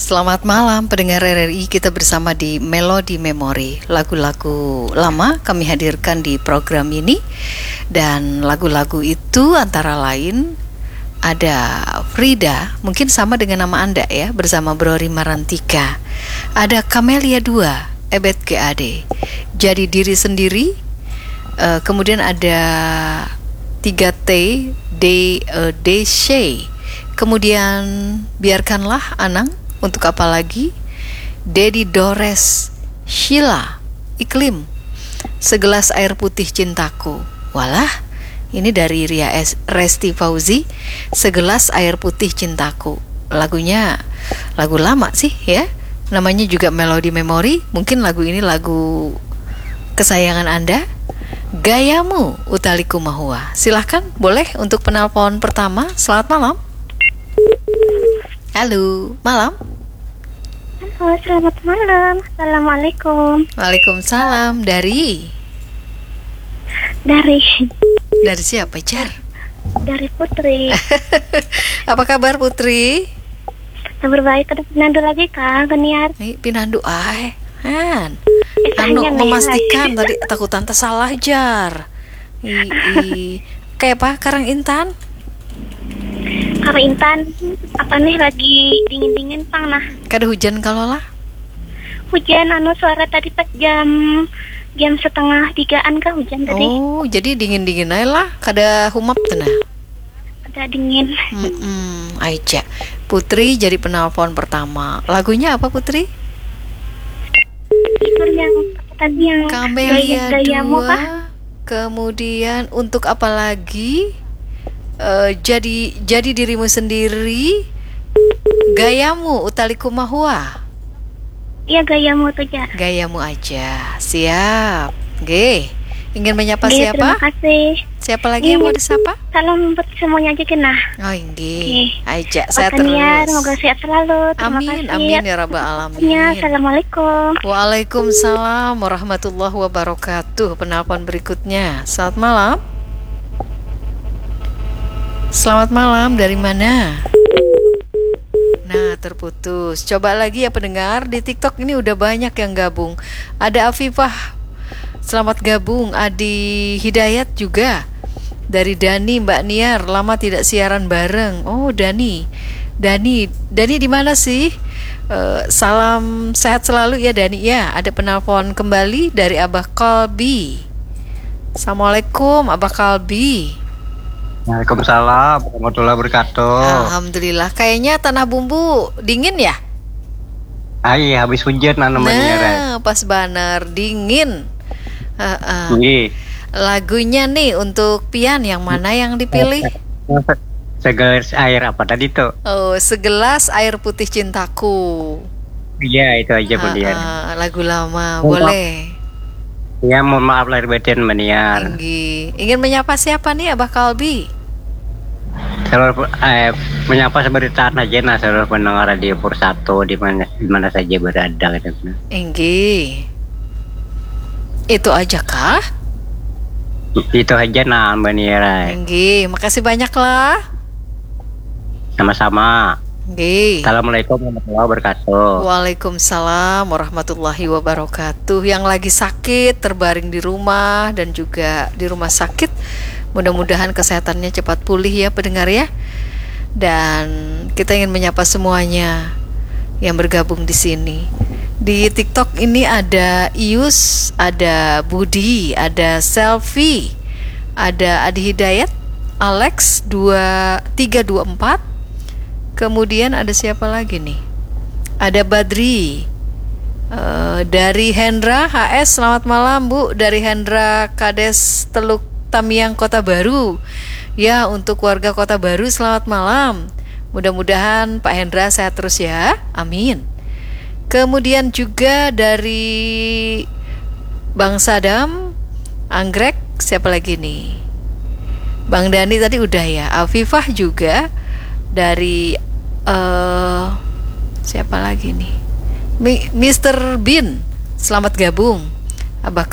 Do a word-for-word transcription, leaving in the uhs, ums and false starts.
Selamat malam pendengar R R I, kita bersama di Melodi Memori. Lagu-lagu lama kami hadirkan di program ini. Dan lagu-lagu itu antara lain ada Frida, mungkin sama dengan nama Anda ya, bersama Brori Marantika. Ada Kamelia dua, Ebet G A D, Jadi Diri Sendiri. uh, Kemudian ada tiga T, D, uh, D, Shay. Kemudian Biarkanlah Anang. Untuk apa lagi? Dedi Dores, Sheila, Iklim, Segelas Air Putih Cintaku. Walah, ini dari Ria S. Resti Fauzi, Segelas Air Putih Cintaku. Lagunya lagu lama sih ya. Namanya juga Melodi Memori. Mungkin lagu ini lagu kesayangan Anda. Gayamu Utaliku Mahua. Silahkan, boleh untuk penelpon pertama. Selamat malam. Halo, malam. Halo, selamat malam. Assalamualaikum. Waalaikumsalam. Dari Dari Dari siapa, Jar? Dari Putri. Apa kabar, Putri? Kabar baik. Ada Pinandu lagi Kang Geniar. Nih, Pinandu ay. Han. Eh, Anu tanya nih, memastikan hai. tadi takut tante salah, Jar. I, i. Kayak apa? Karang Intan? Kang Intan, apa nih lagi dingin-dingin Pang nah. Kada hujan kalau lah? Hujan anu suara tadi pas jam jam setengah tigaan kah hujan tadi. Oh, jadi dingin-dingin aja lah. Kada humap tenah. Ada dingin. Mm-mm, Aica. Putri jadi penelpon pertama. Lagunya apa, Putri? Itu yang apa tadi yang Kamelia gaya- gayamu dua. kah? Kemudian untuk apa lagi? Eh, jadi jadi dirimu sendiri. Gayamu Utaliku Mahua. Iya, gayamu tuh Jar. Gayamu aja. Siap. G. Ingin menyapa Oke, siapa? terima kasih. Siapa lagi yang mau disapa? Salam buat semuanya aja kena. Oh, Inggi. Oke. Aja Pak saya Geniar, terus. semoga sehat selalu. Terima Amin, kasih. amin ya rabbal Ya, alamin. assalamualaikum. Waalaikumsalam warahmatullahi wabarakatuh. Penelpon berikutnya. Selamat malam. Selamat malam, dari mana? Nah, terputus. Coba lagi ya pendengar, di TikTok ini udah banyak yang gabung. Ada Afifah, selamat gabung. Adi Hidayat juga. Dari Dani, Mbak Niar, lama tidak siaran bareng. Oh, Dani. Dani, Dani di mana sih? Eh, salam sehat selalu ya Dani ya. Ada penelpon kembali dari Abah Kalbi. Assalamualaikum Abah Kalbi. Waalaikumsalam warahmatullahi wabarakatuh. Alhamdulillah. Kayaknya tanah bumbu dingin ya? Ay, habis hujan anu Nah, menyerat. pas banar dingin. Uh-uh. Nggih. Lagunya nih untuk Pian yang mana yang dipilih? Segelas air apa tadi tuh? Oh, Segelas Air Putih Cintaku. Iya, itu aja Bu Dian. Uh-uh, lagu lama, Oh, boleh. Ya, mohon maaf lahir batin Maniar. Tinggi. Ingin menyapa siapa nih Abah Kalbi? Seluruh eh, menyapa seperti tanah aja nah seluruh pendengar radio Pursato di mana di mana saja berada gitu. Inggi. Itu aja kah? Itu aja nah Maniar. Inggi, makasih banyak lah. Sama-sama. Inggi. Assalamualaikum warahmatullahi wabarakatuh. Waalaikumsalam warahmatullahi wabarakatuh. Yang lagi sakit, terbaring di rumah dan juga di rumah sakit, mudah-mudahan kesehatannya cepat pulih ya pendengar ya. Dan kita ingin menyapa semuanya yang bergabung di sini. Di TikTok ini ada Ius, ada Budi, ada Selfie, ada Adi Hidayat, Alex dua tiga dua empat. Kemudian ada siapa lagi nih? Ada Badri. Uh, dari Hendra H S, selamat malam Bu. Dari Hendra Kades Teluk Tamiang Kota Baru. Ya, untuk warga Kota Baru selamat malam. Mudah-mudahan Pak Hendra sehat terus ya. Amin. Kemudian juga dari Bang Sadam Anggrek, siapa lagi nih? Bang Dani tadi udah ya. Afifah juga. Dari uh, siapa lagi nih? Mi- mister Bin, selamat gabung. Abah